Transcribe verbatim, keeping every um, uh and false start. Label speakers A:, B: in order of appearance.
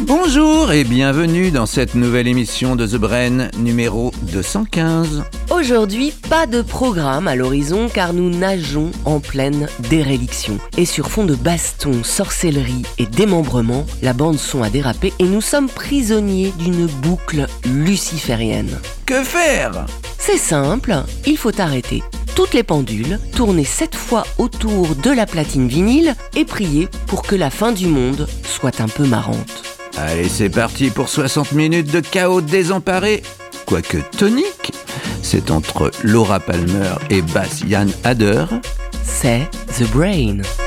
A: Bonjour et bienvenue dans cette nouvelle émission de The Brain numéro deux cent quinze.
B: Aujourd'hui, pas de programme à l'horizon car nous nageons en pleine déréliction. Et sur fond de baston, sorcellerie et démembrement, la bande-son a dérapé et nous sommes prisonniers d'une boucle luciférienne.
A: Que faire ?
B: C'est simple, il faut arrêter toutes les pendules, tourner sept fois autour de la platine vinyle et prier pour que la fin du monde soit un peu marrante.
A: Allez, c'est parti pour soixante minutes de chaos désemparé, quoique tonique. C'est entre Laura Palmer et Bas Jan Hader.
B: C'est The Brain.